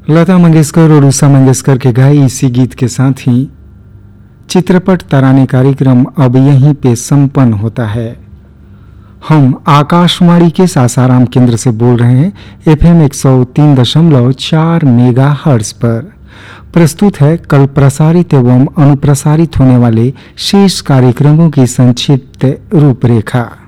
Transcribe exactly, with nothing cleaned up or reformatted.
लता मंगेशकर और उषा मंगेशकर के गाए इसी गीत के साथ ही चित्रपट तराने कार्यक्रम अब यहीं पे संपन्न होता है। हम आकाशवाणी के सासाराम केंद्र से बोल रहे हैं एफएम एक सौ तीन दशमलव चार मेगा हर्ट्ज पर। प्रस्तुत है कल प्रसारित एवं अनुप्रसारित होने वाले शेष कार्यक्रमों की संक्षिप्त रूपरेखा।